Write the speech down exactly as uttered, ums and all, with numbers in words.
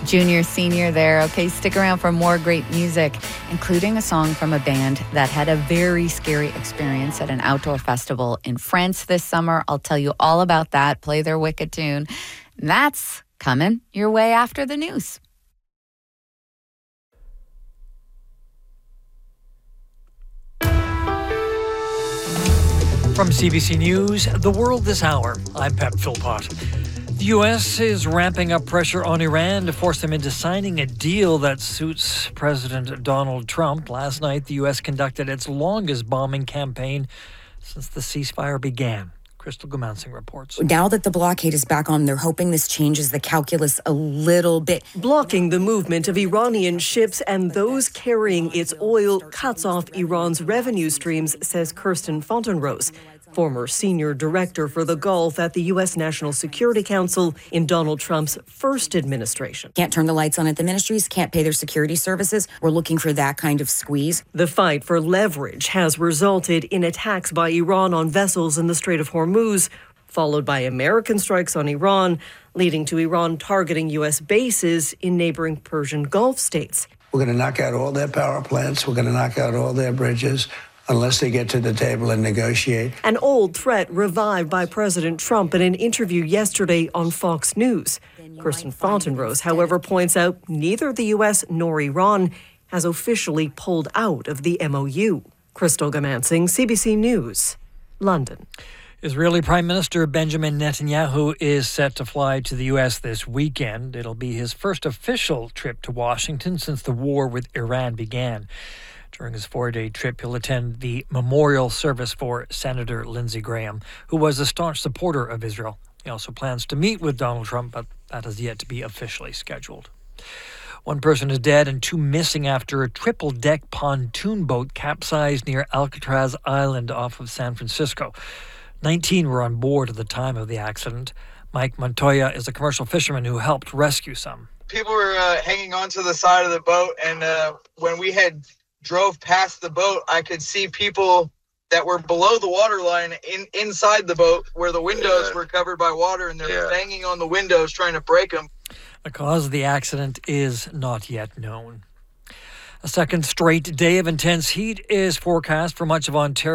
junior, senior there. Okay, stick around for more great music, including a song from a band that had a very scary experience at an outdoor festival in France this summer. I'll tell you all about that. Play their wicked tune. And that's coming your way after the news. From C B C News, The World This Hour, I'm Pep Philpott. The U S is ramping up pressure on Iran to force them into signing a deal that suits President Donald Trump. Last night, the U S conducted its longest bombing campaign since the ceasefire began. Crystal Gumansing reports. Now that the blockade is back on, they're hoping this changes the calculus a little bit. Blocking the movement of Iranian ships and those carrying its oil cuts off Iran's revenue streams, says Kirsten Fontenrose, former senior director for the Gulf at the U S National Security Council in Donald Trump's first administration. Can't turn the lights on at the ministries, can't pay their security services. We're looking for that kind of squeeze. The fight for leverage has resulted in attacks by Iran on vessels in the Strait of Hormuz, followed by American strikes on Iran, leading to Iran targeting U S bases in neighboring Persian Gulf states. We're going to knock out all their power plants. We're going to knock out all their bridges, unless they get to the table and negotiate. An old threat revived by President Trump in an interview yesterday on Fox News. Kirsten Fontenrose, however, points out neither the U S nor Iran has officially pulled out of the M O U. Crystal Gumansing, C B C News, London. Israeli Prime Minister Benjamin Netanyahu is set to fly to the U S this weekend. It'll be his first official trip to Washington since the war with Iran began. During his four-day trip, he'll attend the memorial service for Senator Lindsey Graham, who was a staunch supporter of Israel. He also plans to meet with Donald Trump, but that has yet to be officially scheduled. One person is dead and two missing after a triple-deck pontoon boat capsized near Alcatraz Island off of San Francisco. nineteen were on board at the time of the accident. Mike Montoya is a commercial fisherman who helped rescue some. People were uh, hanging onto the side of the boat, and uh, when we had drove past the boat, I could see people that were below the waterline in inside the boat where the windows yeah. were covered by water, and they're yeah. banging on the windows trying to break them. The cause of the accident is not yet known. A second straight day of intense heat is forecast for much of Ontario.